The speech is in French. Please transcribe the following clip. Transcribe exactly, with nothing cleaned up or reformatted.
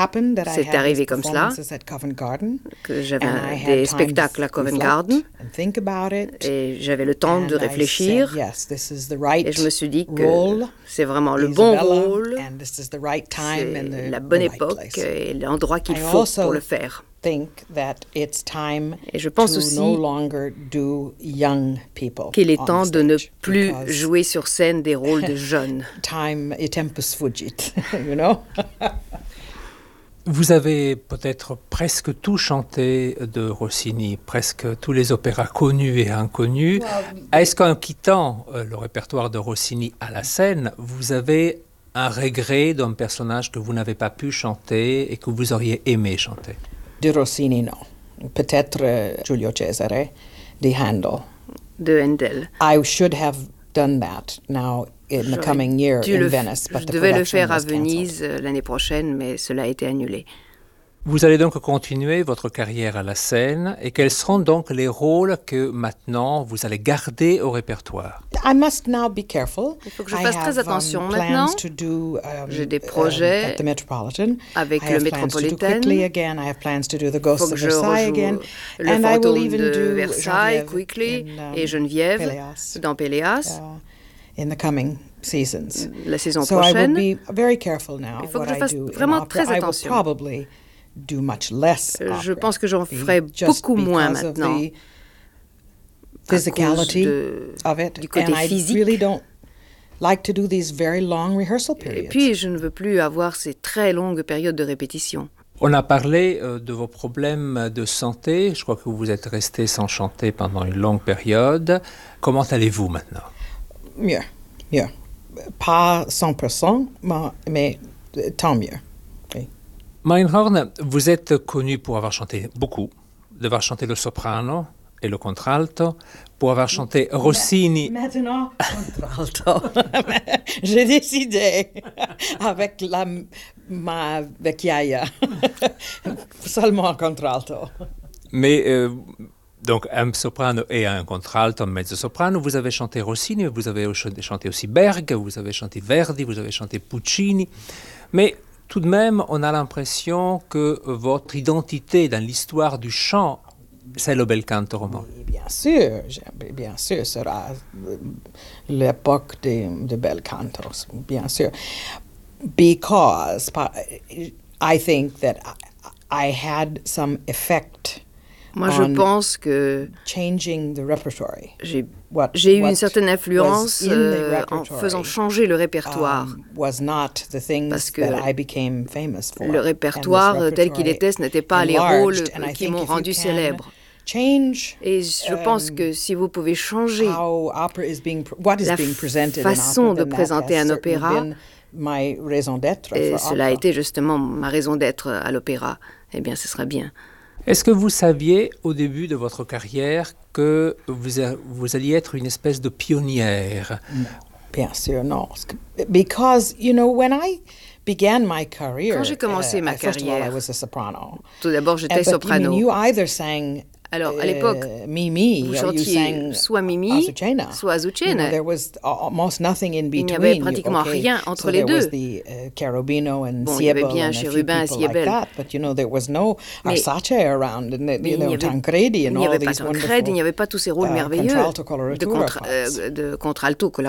C'est arrivé comme cela, que j'avais un- des spectacles à Covent Garden et j'avais le temps de réfléchir et je me suis dit que c'est vraiment le bon rôle, c'est la bonne époque et l'endroit qu'il faut pour le faire. Et je pense aussi qu'il est temps de ne plus jouer sur scène des rôles de jeunes. Time est tempus fugit, you know? Vous avez peut-être presque tout chanté de Rossini, presque tous les opéras connus et inconnus. Est-ce qu'en quittant euh, le répertoire de Rossini à la scène, vous avez un regret d'un personnage que vous n'avez pas pu chanter et que vous auriez aimé chanter? De Rossini, non. Peut-être uh, Giulio Cesare, de Handel. De Handel. I should have done that now in the coming year in Venice, but je the devais le production faire à was cancelled. Venise euh, l'année prochaine, mais cela a été annulé. Vous allez donc continuer votre carrière à la scène et quels seront donc les rôles que maintenant vous allez garder au répertoire? I must now be careful. Il faut que je I fasse have, très attention um, maintenant. plans to do, um, J'ai des um, projets at the Metropolitan. avec I le have plans to do Metropolitan. Quickly again. I have plans to do the Il Ghosts faut que of je Versailles rejoue again. le And I will fantôme even de do Versailles, Geneviève Quickly, in, um, et Geneviève Péléas, dans Péléas, uh, in the coming seasons. la saison So I prochaine. will be very careful now Il faut que what je I fasse do in vraiment opera. très I will attention. probably do much less Euh, Je opera, pense que j'en ferai just beaucoup moins because of maintenant the à physicality cause de- of it, du côté and I physique. really don't like to do these very long rehearsal Et periods. puis, je ne veux plus avoir ces très longues périodes de répétition. On a parlé euh, de vos problèmes de santé. Je crois que vous êtes resté sans chanter pendant une longue période. Comment allez-vous maintenant? Mieux, mieux. Pas cent pour cent, mais, mais euh, tant mieux. Oui. Meinhorn, vous êtes connu pour avoir chanté beaucoup, d'avoir chanté le soprano et le contralto, pour avoir chanté Rossini. Maintenant, contralto. J'ai décidé avec la, ma vecchiaia, seulement contralto. Mais euh, donc un soprano et un contralto, un mezzo-soprano. Vous avez chanté Rossini, vous avez chanté aussi Berg, vous avez chanté Verdi, vous avez chanté Puccini. Mais tout de même, on a l'impression que votre identité dans l'histoire du chant, c'est le bel canto roman. Bien sûr, bien sûr, sera l'époque des de bel cantos, bien sûr. Because I think that I had some effect. Moi, je pense que changing the repertory. J'ai, What, j'ai eu what une certaine influence euh, en repertory, faisant changer le répertoire. Um, was not the things Parce que that I became famous for. Le répertoire tel qu'il était, ce n'était pas les rôles qui m'ont rendu célèbre. Change, Et je pense um, que si vous pouvez changer how opera is being, what is la being presented façon in opera, de présenter un opéra, my raison d'être et for cela a opera. été justement ma raison d'être à l'opéra, eh bien ce sera bien. Est-ce que vous saviez au début de votre carrière que vous, a, vous alliez être une espèce de pionnière? Non, bien sûr, non. Because, you know, when I began my career, Quand j'ai commencé uh, ma first of all, I carrière, was a soprano. tout d'abord j'étais Uh, but, soprano. You, mean, you either sang Alors, à l'époque, uh, Mimi, vous or you chantiez sang soit Mimi, Azucena. soit Azucena. You know, there was almost nothing in between. Il n'y avait pratiquement okay. rien entre so les there was deux. the, uh, Cherubino and Bon, il y avait Siebel bien and a few Chérubin et people like Siebel. that, but you know, there was no Mais- Arsace around, and the, Mais you il n'y know, avait, Tancredi il and n'y all avait pas these Tancredi, wonderful il n'y avait pas tous ces rôles uh, merveilleux contralto de, coloratura contra, parts. euh, de contralto